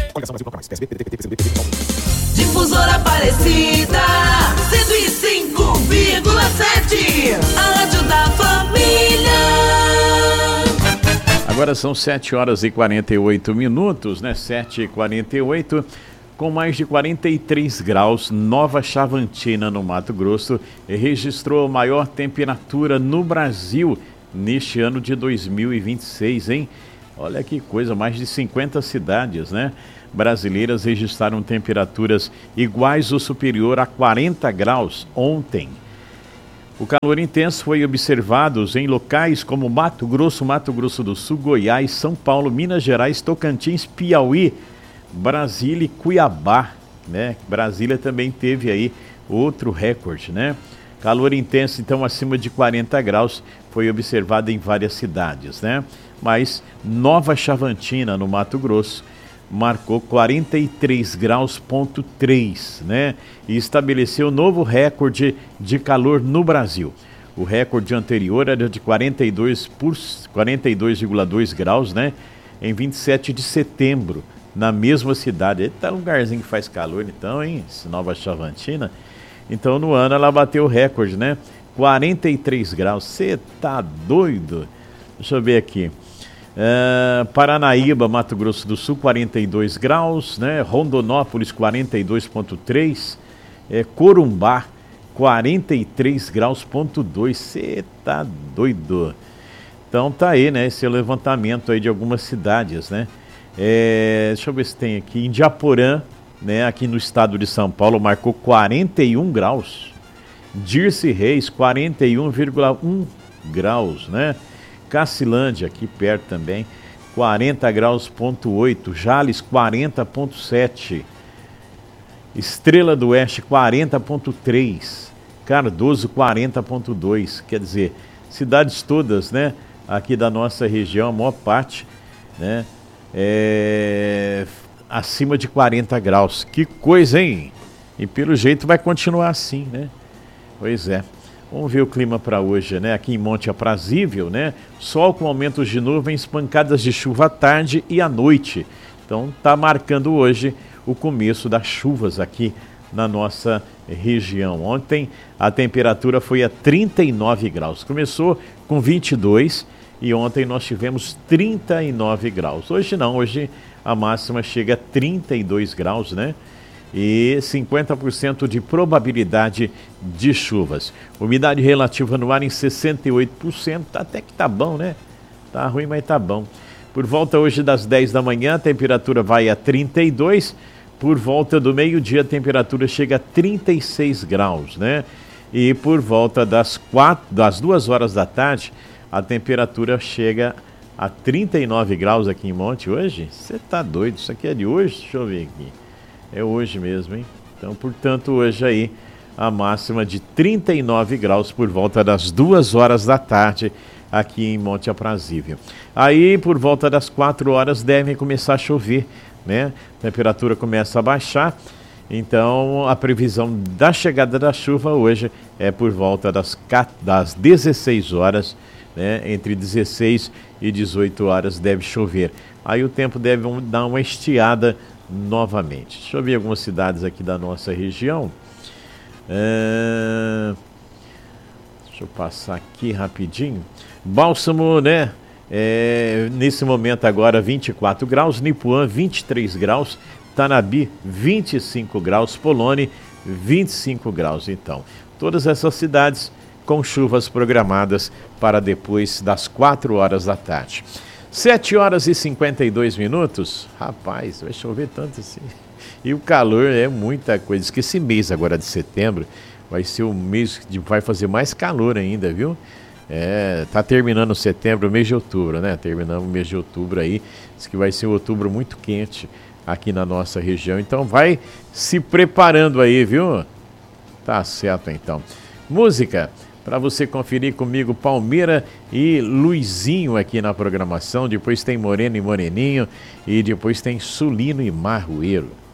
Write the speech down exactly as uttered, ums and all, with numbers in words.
Difusora Aparecida, cento e cinco vírgula sete, a rádio da família. Agora são sete horas e quarenta e oito minutos, né? sete e quarenta e oito, com mais de quarenta e três graus, Nova Chavantina, no Mato Grosso, registrou a maior temperatura no Brasil neste ano de dois mil e vinte e seis, hein? Olha que coisa, mais de cinquenta cidades, né, brasileiras registraram temperaturas iguais ou superior a quarenta graus ontem. O calor intenso foi observado em locais como Mato Grosso, Mato Grosso do Sul, Goiás, São Paulo, Minas Gerais, Tocantins, Piauí, Brasília e Cuiabá, né? Brasília também teve aí outro recorde, né? Calor intenso, então, acima de quarenta graus, foi observado em várias cidades, né? Mas Nova Chavantina, no Mato Grosso, marcou quarenta e três graus ponto três, né? E estabeleceu novo recorde de calor no Brasil. O recorde anterior era de quarenta e dois vírgula dois graus, né? Em vinte e sete de setembro, na mesma cidade. Eita, lugarzinho que faz calor então, hein? Nova Chavantina. Então, no ano ela bateu o recorde, né? quarenta e três graus. Você tá doido? Deixa eu ver aqui. Uh, Paranaíba, Mato Grosso do Sul, quarenta e dois graus, né? Rondonópolis, quarenta e dois ponto três, é, Corumbá, quarenta e três graus ponto dois. Você tá doido? Então tá aí, né? Esse é o levantamento aí de algumas cidades, né? É, deixa eu ver se tem aqui. Indiaporã, né? Aqui no estado de São Paulo, marcou quarenta e um graus. Dirce Reis, quarenta e um vírgula um graus, né? Cacilândia, aqui perto também, quarenta graus ponto oito, Jales quarenta ponto sete, Estrela do Oeste quarenta ponto três, Cardoso quarenta ponto dois, quer dizer, cidades todas, né, aqui da nossa região, a maior parte, né, é, acima de quarenta graus. Que coisa, hein? E pelo jeito vai continuar assim, né? Pois é. Vamos ver o clima para hoje, né? Aqui em Monte Aprazível, né? Sol com aumentos de nuvens, pancadas de chuva à tarde e à noite. Então tá marcando hoje o começo das chuvas aqui na nossa região. Ontem a temperatura foi a trinta e nove graus. Começou com vinte e dois e ontem nós tivemos trinta e nove graus. Hoje não, hoje a máxima chega a trinta e dois graus, né? E cinquenta por cento de probabilidade de chuvas. Umidade relativa no ar em sessenta e oito por cento, até que tá bom, né? Tá ruim, mas tá bom. Por volta hoje das dez da manhã, a temperatura vai a trinta e dois, por volta do meio-dia a temperatura chega a trinta e seis graus, né? E por volta das, quatro, das duas horas da tarde, a temperatura chega a trinta e nove graus aqui em Monte hoje. Você tá doido, isso aqui é de hoje? Deixa eu ver aqui. É hoje mesmo, hein? Então, portanto, hoje aí a máxima de trinta e nove graus por volta das duas horas da tarde aqui em Monte Aprazível. Aí, por volta das quatro horas, deve começar a chover, né? A temperatura começa a baixar. Então, a previsão da chegada da chuva hoje é por volta das, das dezesseis horas, né? Entre dezesseis e dezoito horas deve chover. Aí o tempo deve dar uma estiada novamente. Deixa eu ver algumas cidades aqui da nossa região. É... Deixa eu passar aqui rapidinho. Bálsamo, né? É... Nesse momento agora vinte e quatro graus. Nipuã, vinte e três graus. Tanabi, vinte e cinco graus. Polônia, vinte e cinco graus. Então, todas essas cidades com chuvas programadas para depois das quatro horas da tarde. sete horas e cinquenta e dois minutos. Rapaz, vai chover tanto assim. E o calor é muita coisa. Diz que esse mês agora de setembro vai ser o mês que vai fazer mais calor ainda, viu? É, tá terminando setembro, mês de outubro, né? Terminando o mês de outubro aí. Diz que vai ser um outubro muito quente aqui na nossa região. Então vai se preparando aí, viu? Tá certo então. Música para você conferir comigo, Palmeira e Luizinho aqui na programação. Depois tem Moreno e Moreninho e depois tem Sulino e Marroeiro.